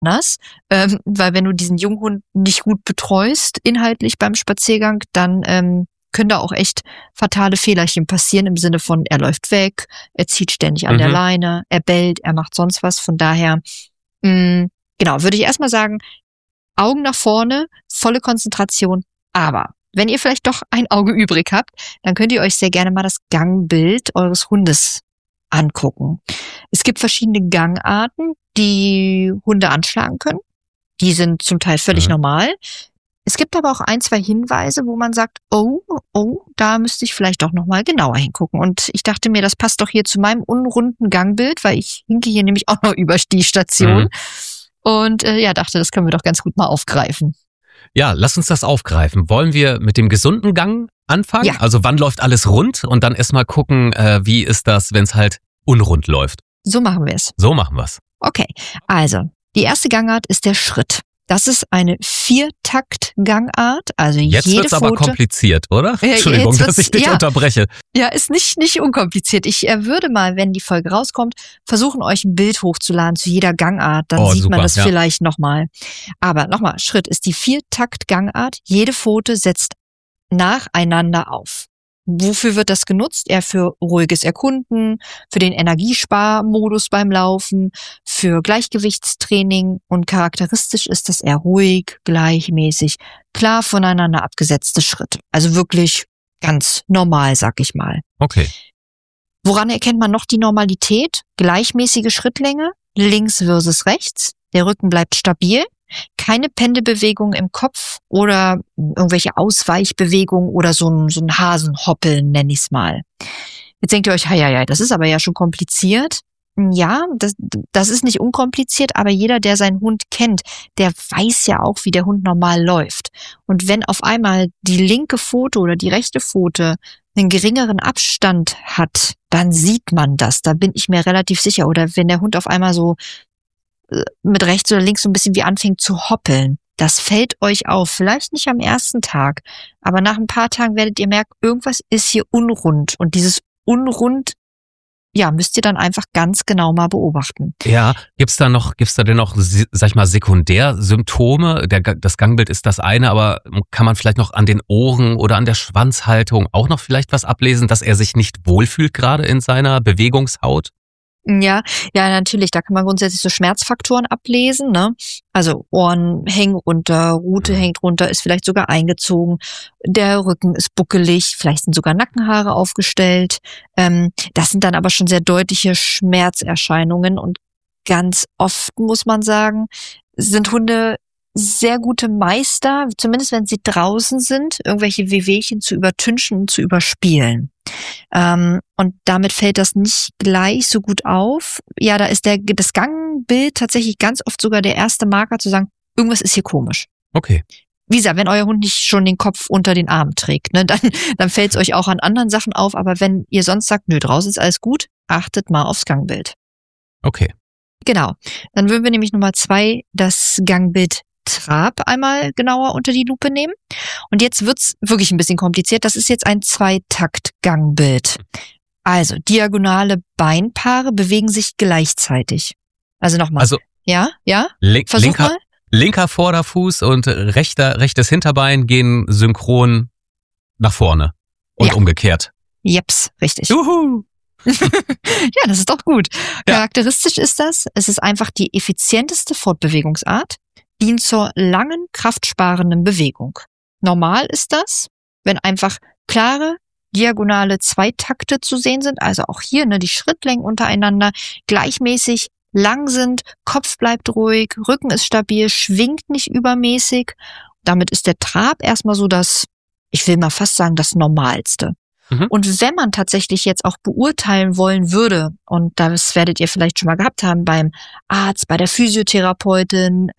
anders, weil wenn du diesen Junghund nicht gut betreust, inhaltlich beim Spaziergang, dann können da auch echt fatale Fehlerchen passieren im Sinne von, er läuft weg, er zieht ständig an der Leine, er bellt, er macht sonst was. Von daher, genau, würde ich erstmal sagen, Augen nach vorne, volle Konzentration. Aber wenn ihr vielleicht doch ein Auge übrig habt, dann könnt ihr euch sehr gerne mal das Gangbild eures Hundes angucken. Es gibt verschiedene Gangarten, die Hunde anschlagen können. Die sind zum Teil völlig normal. Es gibt aber auch 1, 2 Hinweise, wo man sagt, oh, da müsste ich vielleicht doch nochmal genauer hingucken. Und ich dachte mir, das passt doch hier zu meinem unrunden Gangbild, weil ich hinke hier nämlich auch noch über die Station. Und dachte, das können wir doch ganz gut mal aufgreifen. Ja, lass uns das aufgreifen. Wollen wir mit dem gesunden Gang anfangen? Ja. Also wann läuft alles rund? Und dann erstmal gucken, wie ist das, wenn es halt unrund läuft. So machen wir es. So machen wir es. Okay, also die erste Gangart ist der Schritt. Das ist eine 4-Takt-Gangart. Also Jetzt jede wird's aber Pfote, kompliziert, oder? Entschuldigung, dass ich dich unterbreche. Ja, ist nicht unkompliziert. Ich würde mal, wenn die Folge rauskommt, versuchen, euch ein Bild hochzuladen zu jeder Gangart. Dann sieht man das vielleicht nochmal. Aber nochmal, Schritt ist die 4-Takt-Gangart. Jede Pfote setzt nacheinander auf. Wofür wird das genutzt? Eher für ruhiges Erkunden, für den Energiesparmodus beim Laufen, für Gleichgewichtstraining, und charakteristisch ist das eher ruhig, gleichmäßig, klar voneinander abgesetzte Schritte. Also wirklich ganz normal, sag ich mal. Okay. Woran erkennt man noch die Normalität? Gleichmäßige Schrittlänge, links versus rechts, der Rücken bleibt stabil. Keine Pendelbewegung im Kopf oder irgendwelche Ausweichbewegungen oder so ein Hasenhoppeln, nenn ich's mal. Jetzt denkt ihr euch, ja, das ist aber ja schon kompliziert. Ja, das ist nicht unkompliziert, aber jeder, der seinen Hund kennt, der weiß ja auch, wie der Hund normal läuft. Und wenn auf einmal die linke Pfote oder die rechte Pfote einen geringeren Abstand hat, dann sieht man das. Da bin ich mir relativ sicher. Oder wenn der Hund auf einmal so mit rechts oder links so ein bisschen wie anfängt zu hoppeln. Das fällt euch auf. Vielleicht nicht am ersten Tag, aber nach ein paar Tagen werdet ihr merken, irgendwas ist hier unrund. Und dieses unrund, müsst ihr dann einfach ganz genau mal beobachten. Ja, gibt's da denn noch, sag ich mal, Sekundärsymptome? Das Gangbild ist das eine, aber kann man vielleicht noch an den Ohren oder an der Schwanzhaltung auch noch vielleicht was ablesen, dass er sich nicht wohlfühlt gerade in seiner Bewegungshaut? Ja, natürlich, da kann man grundsätzlich so Schmerzfaktoren ablesen, ne? Also Ohren hängen runter, Rute hängt runter, ist vielleicht sogar eingezogen, der Rücken ist buckelig, vielleicht sind sogar Nackenhaare aufgestellt. Das sind dann aber schon sehr deutliche Schmerzerscheinungen, und ganz oft, muss man sagen, sind Hunde sehr gute Meister, zumindest wenn sie draußen sind, irgendwelche Wehwehchen zu übertünchen und zu überspielen. Und damit fällt das nicht gleich so gut auf. Ja, da ist das Gangbild tatsächlich ganz oft sogar der erste Marker zu sagen, irgendwas ist hier komisch. Okay. Wie gesagt, wenn euer Hund nicht schon den Kopf unter den Arm trägt, ne, dann fällt es euch auch an anderen Sachen auf. Aber wenn ihr sonst sagt, nö, draußen ist alles gut, achtet mal aufs Gangbild. Okay. Genau. Dann würden wir nämlich Nummer 2 das Gangbild Trab einmal genauer unter die Lupe nehmen. Und jetzt wird's wirklich ein bisschen kompliziert. Das ist jetzt ein 2-Takt-Gangbild. Also diagonale Beinpaare bewegen sich gleichzeitig. Also nochmal. Also ja? Versuch mal. Linker Vorderfuß und rechtes Hinterbein gehen synchron nach vorne und umgekehrt. Jeps, richtig. Juhu! Ja, das ist doch gut. Ja. Charakteristisch ist das, es ist einfach die effizienteste Fortbewegungsart, dient zur langen, kraftsparenden Bewegung. Normal ist das, wenn einfach klare, diagonale 2 Takte zu sehen sind, also auch hier die Schrittlängen untereinander gleichmäßig lang sind, Kopf bleibt ruhig, Rücken ist stabil, schwingt nicht übermäßig. Damit ist der Trab erstmal so das, ich will mal fast sagen, das Normalste. Und wenn man tatsächlich jetzt auch beurteilen wollen würde, und das werdet ihr vielleicht schon mal gehabt haben beim Arzt, bei der Physiotherapeutin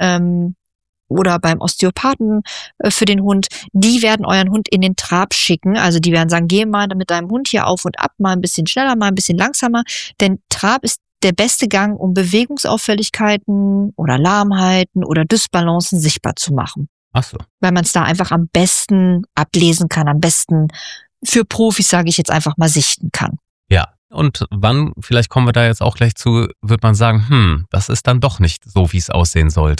oder beim Osteopathen für den Hund, die werden euren Hund in den Trab schicken. Also die werden sagen, geh mal mit deinem Hund hier auf und ab, mal ein bisschen schneller, mal ein bisschen langsamer. Denn Trab ist der beste Gang, um Bewegungsauffälligkeiten oder Lahmheiten oder Dysbalancen sichtbar zu machen. Ach so. Weil man es da einfach am besten ablesen kann, am besten für Profis, sage ich jetzt einfach mal, sichten kann. Ja, Und wann, vielleicht kommen wir da jetzt auch gleich zu, wird man sagen, das ist dann doch nicht so, wie es aussehen sollte.